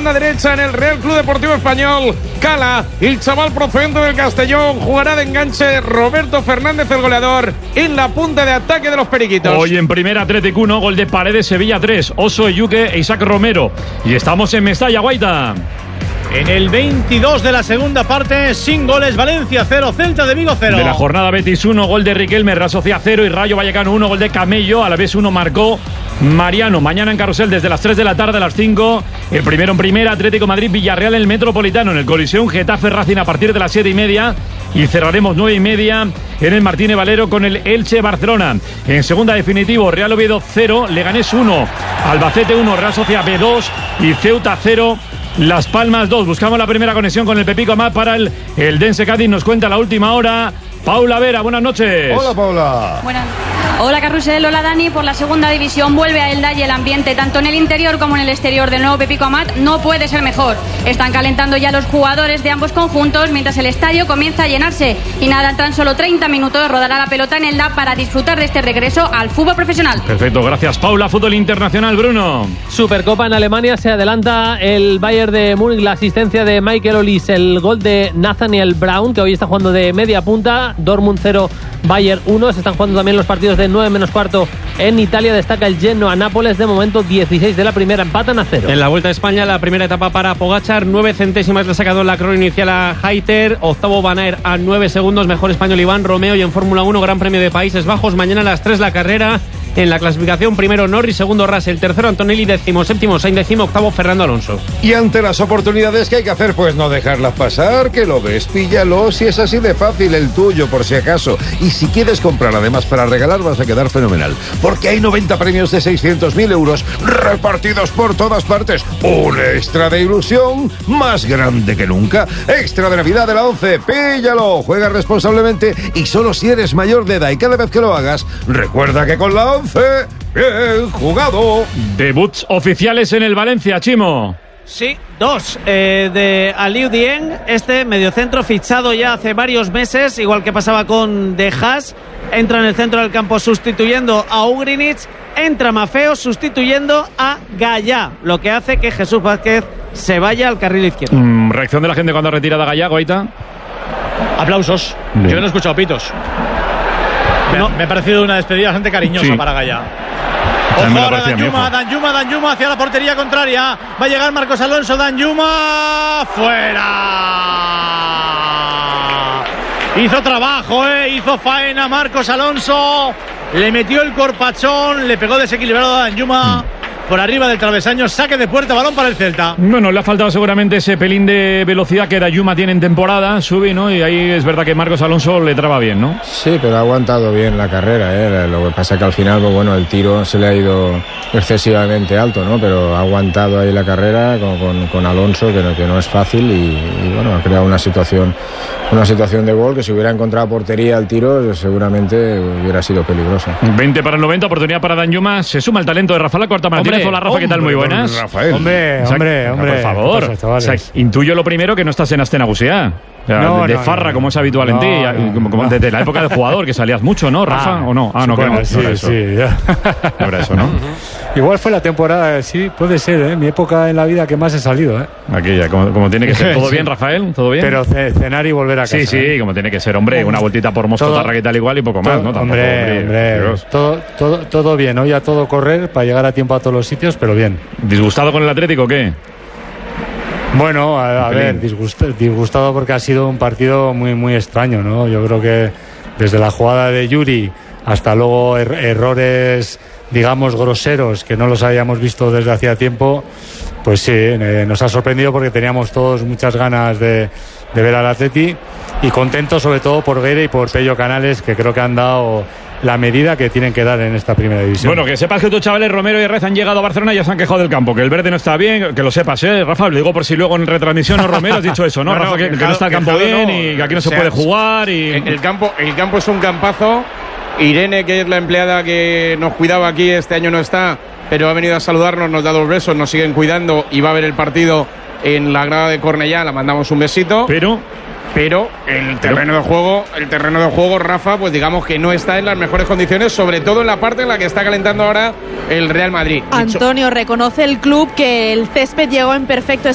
banda derecha en el Real Club Deportivo Español. Cala, el chaval procedente del Castellón. Jugará de enganche Roberto Fernández, el goleador, en la punta de ataque de los periquitos. Hoy en Primera Atlético 1, gol de Paredes, Sevilla 3, Oso Eyuque e Isaac Romero. Y estamos en Mestalla, Guaita. En el 22 de la segunda parte, sin goles, Valencia 0, Celta de Vigo 0. De la jornada, Betis 1, gol de Riquelme, Real Sociedad 0 y Rayo Vallecano 1, gol de Camello. A la vez 1 marcó Mariano. Mañana en Carrusel desde las 3 de la tarde a las 5. El primero en Primera, Atlético Madrid, Villarreal en el Metropolitano. En el Coliseum, Getafe Racing a partir de las 7:30. Y cerraremos 9:30 en el Martínez Valero con el Elche Barcelona. En segunda, definitivo, Real Oviedo 0, Leganés 1, Albacete 1, Real Sociedad B2 y Ceuta 0. Las Palmas 2. Buscamos la primera conexión con el Pepico Amat para el Dense Cádiz. Nos cuenta la última hora Paula Vera, buenas noches. Hola, Paula. Buenas. Hola, Carrusel, hola, Dani. Por la segunda división vuelve a Elda y el ambiente, tanto en el interior como en el exterior del nuevo Pepico Amat, no puede ser mejor. Están calentando ya los jugadores de ambos conjuntos mientras el estadio comienza a llenarse. Y nada, en tan solo 30 minutos rodará la pelota en Elda para disfrutar de este regreso al fútbol profesional. Perfecto, gracias, Paula. Fútbol internacional, Bruno. Supercopa en Alemania, se adelanta el Bayern de Múnich, la asistencia de Michael Olise, el gol de Nathaniel Brown, que hoy está jugando de media punta. Dortmund 0, Bayern 1. Se están jugando también los partidos de 9 menos cuarto en Italia. Destaca el Genoa Nápoles, de momento 16 de la primera, empatan a 0. En la Vuelta a España, la primera etapa para Pogačar, 9 centésimas le ha sacado la crono inicial a Hayter, octavo Van Aert a 9 segundos, mejor español Iván Romeo. Y en Fórmula 1, Gran Premio de Países Bajos, mañana a las 3 la carrera. En la clasificación, primero Norris, segundo Russell, tercero Antonelli, décimo, séptimo Sainz, décimo, octavo Fernando Alonso. Y ante las oportunidades que hay que hacer, pues no dejarlas pasar, que lo ves, píllalo, si es así de fácil, el tuyo por si acaso. Y si quieres comprar además para regalar, vas a quedar fenomenal, porque hay 90 premios de 600.000 euros repartidos por todas partes. Un extra de ilusión más grande que nunca. Extra de Navidad de la 11, píllalo, juega responsablemente y solo si eres mayor de edad, y cada vez que lo hagas, recuerda que con la 11, bien jugado. Debuts oficiales en el Valencia, Chimo. Sí, 2 de Aliou Dieng, este mediocentro fichado ya hace varios meses, igual que pasaba con De Haas. Entra en el centro del campo sustituyendo a Ugrinic, entra Mafeo sustituyendo a Gallá, lo que hace que Jesús Vázquez se vaya al carril izquierdo. Reacción de la gente cuando ha retirado a Gallá, Guaita. Aplausos. Bien. Yo no he escuchado pitos. Me ha parecido una despedida bastante cariñosa para Gallá. Ojo ahora Danjuma hacia la portería contraria. Va a llegar Marcos Alonso, Danjuma fuera. Hizo trabajo, hizo faena Marcos Alonso. Le metió el corpachón, le pegó desequilibrado a Danjuma. Por arriba del travesaño, saque de puerta, balón para el Celta. Bueno, le ha faltado seguramente ese pelín de velocidad que Danjuma tiene en temporada, sube, ¿no? Y ahí es verdad que Marcos Alonso le traba bien, ¿no? Sí, pero ha aguantado bien la carrera, Lo que pasa es que al final, pues bueno, el tiro se le ha ido excesivamente alto, ¿no? Pero ha aguantado ahí la carrera con Alonso, que no es fácil y bueno, ha creado una situación de gol que si hubiera encontrado portería al tiro, seguramente hubiera sido peligrosa. 20 para el 90, oportunidad para Danjuma. Se suma el talento de Rafa Lacuarta Martínez. Hola, Rafa, ¿qué tal? Muy buenas. Rafael. Hombre. Por favor. O sea, intuyo lo primero que no estás en Astena Gusea. O sea, de farra, como es habitual en ti, como desde la época del jugador, que salías mucho, ¿no, Rafa? ¿O no? No, bueno, que no. Sí. No era eso, ¿no? Igual fue la temporada, sí, puede ser, mi época en la vida que más he salido, Aquella, como tiene que ser. ¿Todo bien, Rafael? ¿Todo bien? Pero cenar y volver a casa. Sí, como tiene que ser, hombre. Una vueltita por Moscotarra, que tal igual, y poco más, ¿no? Hombre. Todo bien, hoy a todo correr para llegar a tiempo a todos los sitios, pero bien. ¿Disgustado con el Atlético o qué? Bueno, a ver, disgustado porque ha sido un partido muy, muy extraño, ¿no? Yo creo que desde la jugada de Yuri hasta luego errores, digamos, groseros que no los habíamos visto desde hacía tiempo, pues sí, nos ha sorprendido porque teníamos todos muchas ganas de ver al Atleti y contentos sobre todo por Guerra y por Pello Canales, que creo que han dado la medida que tienen que dar en esta primera división. Bueno, que sepas que tus chavales Romero y Rez han llegado a Barcelona y ya se han quejado del campo, que el verde no está bien, que lo sepas, Rafa, lo digo por si luego en retransmisión o Romero has dicho eso, ¿no? Rafa, que no está el campo bien y que aquí no se puede jugar y... El campo es un campazo. Irene, que es la empleada que nos cuidaba aquí, este año no está, pero ha venido a saludarnos, nos da 2 besos, nos siguen cuidando y va a ver el partido en la grada de Cornellá, la mandamos un besito. Pero el terreno de juego, Rafa, pues digamos que no está en las mejores condiciones, sobre todo en la parte en la que está calentando ahora el Real Madrid. Antonio, reconoce el club que el césped llegó en perfecto